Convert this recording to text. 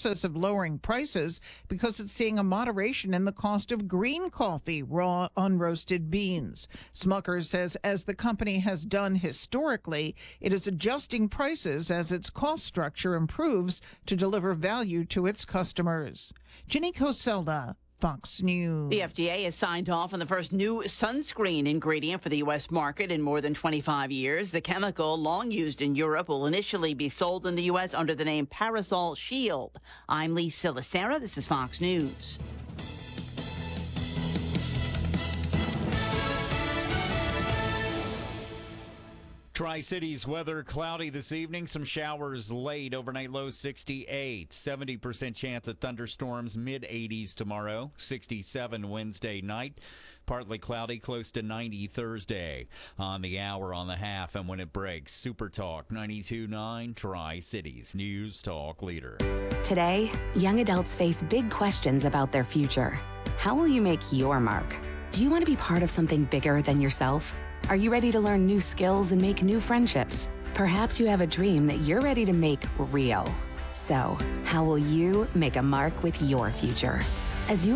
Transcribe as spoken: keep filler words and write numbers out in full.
process of lowering prices because it's seeing a moderation in the cost of green coffee, raw unroasted beans. Smucker says as the company has done historically, it is adjusting prices as its cost structure improves to deliver value to its customers. Ginny Coselda, Fox News. The F D A has signed off on the first new sunscreen ingredient for the U S market in more than twenty-five years. The chemical, long used in Europe, will initially be sold in the U S under the name Parasol Shield. I'm Lee Silasera. This is Fox News. Tri-Cities weather cloudy this evening. Some showers late. Overnight low sixty-eight. seventy percent chance of thunderstorms. mid eighties tomorrow. sixty-seven Wednesday night. Partly cloudy, close to ninety Thursday. On the hour, on the half, and when it breaks. Super Talk ninety-two point nine Tri-Cities News Talk Leader. Today, young adults face big questions about their future. How will you make your mark? Do you want to be part of something bigger than yourself? Are you ready to learn new skills and make new friendships? Perhaps you have a dream that you're ready to make real. So, how will you make a mark with your future? As you